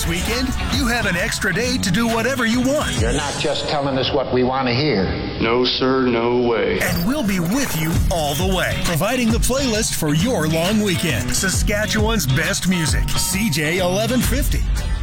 weekend, you have an extra day to do whatever you want. You're not just telling us what we want to hear. No, sir, no way. And we'll be with you all the way, providing the playlist for your long weekend. Saskatchewan's best music, CJ 1150.